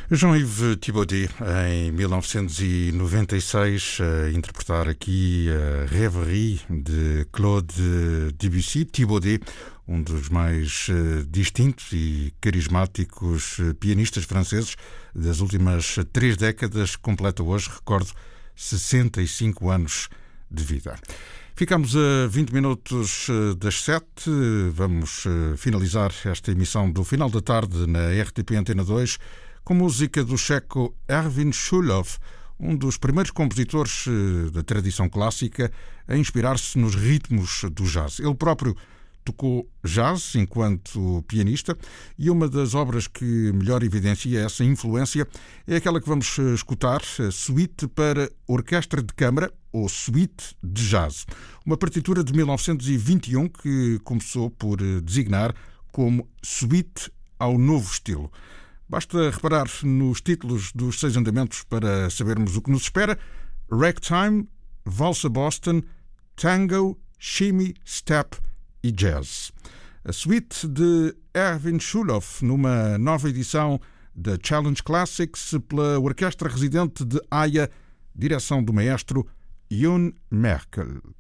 Jean-Yves Thibaudet, em 1996, a interpretar aqui a Rêverie de Claude Debussy. Thibaudet, um dos mais distintos e carismáticos pianistas franceses das últimas 3 décadas, completa hoje, recordo, 65 anos de vida. Ficamos a 20 minutos das 7. Vamos finalizar esta emissão do Final da Tarde na RTP Antena 2 com música do checo Erwin Schulhoff, um dos primeiros compositores da tradição clássica a inspirar-se nos ritmos do jazz. Ele próprio tocou jazz enquanto pianista e uma das obras que melhor evidencia essa influência é aquela que vamos escutar, a Suite para Orquestra de Câmara, ou Suite de Jazz. Uma partitura de 1921 que começou por designar como Suite ao Novo Estilo. Basta reparar nos títulos dos 6 andamentos para sabermos o que nos espera: Ragtime, Valsa Boston, Tango, Shimmy, Step e Jazz. A suite de Erwin Schulhoff, numa nova edição da Challenge Classics pela Orquestra Residente de Haia, direção do maestro Jon Merkel.